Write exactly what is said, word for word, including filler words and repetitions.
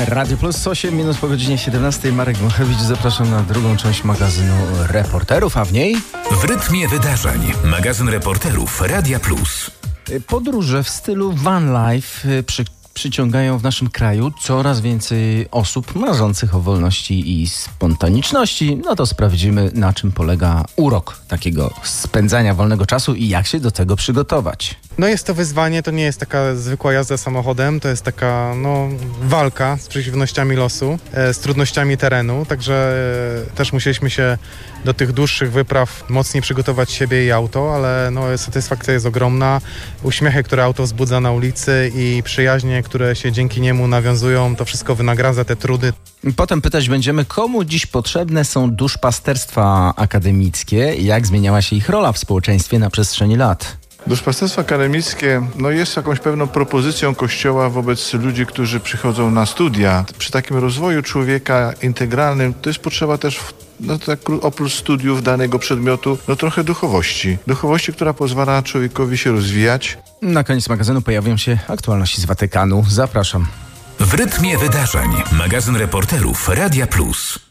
Radio Plus, osiem minut po godzinie siedemnastej. Marek Wąchowicz, zapraszam na drugą część magazynu Reporterów, a w niej... W rytmie wydarzeń. Magazyn Reporterów Radia Plus. Podróże w stylu van life przy, przyciągają w naszym kraju coraz więcej osób marzących o wolności i spontaniczności. No to sprawdzimy, na czym polega urok takiego spędzania wolnego czasu i jak się do tego przygotować. No jest to wyzwanie, to nie jest taka zwykła jazda samochodem, to jest taka no, walka z przeciwnościami losu, e, z trudnościami terenu, także e, też musieliśmy się do tych dłuższych wypraw mocniej przygotować siebie i auto, ale no, satysfakcja jest ogromna. Uśmiechy, które auto wzbudza na ulicy i przyjaźnie, które się dzięki niemu nawiązują, to wszystko wynagradza te trudy. Potem pytać będziemy, komu dziś potrzebne są duszpasterstwa akademickie i jak zmieniała się ich rola w społeczeństwie na przestrzeni lat. Duszpasterstwo akademickie no jest jakąś pewną propozycją Kościoła wobec ludzi, którzy przychodzą na studia. Przy takim rozwoju człowieka integralnym to jest potrzeba też, no tak oprócz studiów danego przedmiotu, no trochę duchowości. Duchowości, która pozwala człowiekowi się rozwijać. Na koniec magazynu pojawią się aktualności z Watykanu. Zapraszam. W rytmie wydarzeń. Magazyn Reporterów Radia Plus.